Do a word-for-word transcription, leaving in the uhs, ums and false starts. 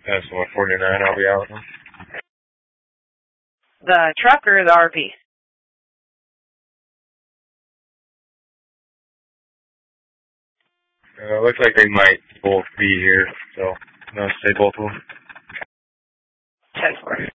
That's one forty-nine, I'll be out. The truck or the R V? Uh, looks like they might both be here, so I'm going to say both of them. ten four.